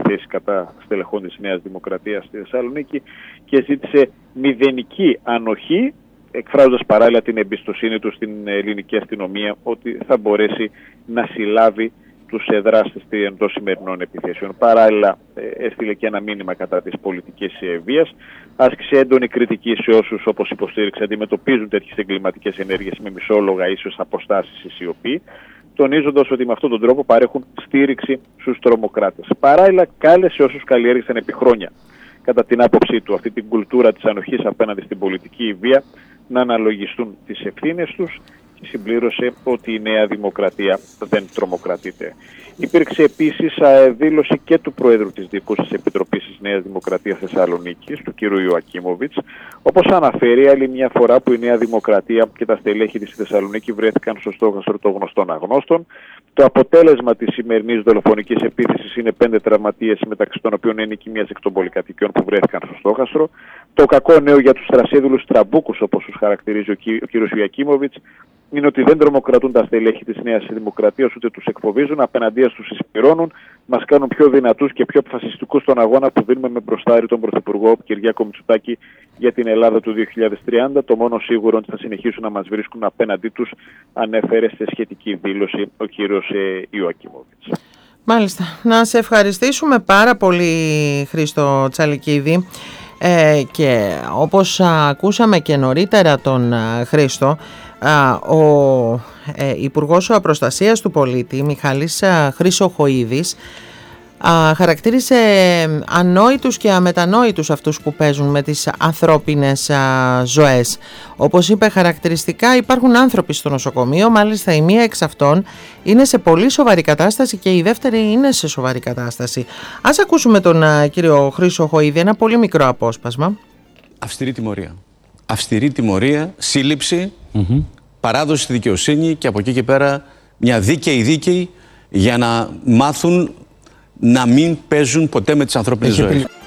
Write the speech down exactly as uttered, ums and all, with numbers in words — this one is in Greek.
επιθέσεις κατά στελεχών της Νέας Δημοκρατίας στη Θεσσαλονίκη και ζήτησε μηδενική ανοχή, εκφράζοντας παράλληλα την εμπιστοσύνη του στην ελληνική αστυνομία ότι θα μπορέσει να συλλάβει τους δράστες των σημερινών επιθέσεων. Παράλληλα έστειλε και ένα μήνυμα κατά της πολιτικής βίας. Άσκησε έντονη κριτική σε όσους, όπως υποστήριξε, αντιμετωπίζουν τέτοιες εγκληματικές ενέργειες με μισόλογα ίσως αποστάσεις ή σιωπή, τονίζοντας ότι με αυτόν τον τρόπο παρέχουν στήριξη στους τρομοκράτες. Παράλληλα κάλεσε όσους καλλιέργησαν επί χρόνια, κατά την άποψή του, αυτή την κουλτούρα της ανοχής απέναντι στην πολιτική βία, να αναλογιστούν τις ευθύνες τους και συμπλήρωσε ότι η Νέα Δημοκρατία δεν τρομοκρατείται. Υπήρξε επίσης δήλωση και του Προέδρου της Διοικούσης Επιτροπής της Νέας Δημοκρατίας Θεσσαλονίκης, του κ. Ιωακίμοβιτς, όπως αναφέρει άλλη μια φορά που η Νέα Δημοκρατία και τα στελέχη της στη Θεσσαλονίκη βρέθηκαν στο στόχαστρο των γνωστών αγνώστων. Το αποτέλεσμα της σημερινής δολοφονικής επίθεσης είναι πέντε τραυματίες, μεταξύ των οποίων ένικοι μιας εκ των πολυκατοικιών που βρέθηκαν στο στόχαστρο. Το κακό νέο για τους θρασίδουλους τραμπούκους, όπως τους χαρακτηρίζει ο κ. Ιωακίμοβιτς, είναι ότι δεν τρομοκρατούν τα στελέχη της Νέας Δημοκρατίας, ούτε τους εκφοβίζουν, απέναντίας τους εισπυρώνουν, μας κάνουν πιο δυνατούς και πιο αποφασιστικούς στον αγώνα που δίνουμε με μπροστάρι τον Πρωθυπουργό Κυριάκο Μητσοτάκη για την Ελλάδα του δύο χιλιάδες τριάντα. Το μόνο σίγουρο είναι ότι θα συνεχίσουν να μας βρίσκουν απέναντί τους, ανέφερε σε σχετική δήλωση ο κύριος Ιωακίμοβιτς. Μάλιστα. Να σε ευχαριστήσουμε πάρα πολύ, Χρήστο Τσαλικίδη. Ε, και όπως ακούσαμε και νωρίτερα τον Χρήστο, ο ε, Υπουργός Προστασίας του Πολίτη Μιχάλης Χρυσοχοΐδης χαρακτήρισε ανόητους και αμετανόητους αυτούς που παίζουν με τις ανθρώπινες ζωές. Όπως είπε χαρακτηριστικά, υπάρχουν άνθρωποι στο νοσοκομείο, μάλιστα η μία εξ αυτών είναι σε πολύ σοβαρή κατάσταση και η δεύτερη είναι σε σοβαρή κατάσταση. Ας ακούσουμε τον κύριο Χρυσοχοΐδη, ένα πολύ μικρό απόσπασμα. Αυστηρή τιμωρία. Αυστηρή τιμωρία, σύλληψη, mm-hmm. παράδοση στη δικαιοσύνη και από εκεί και πέρα μια δίκαιη δίκαιη για να μάθουν να μην παίζουν ποτέ με τις ανθρώπινες ζωές.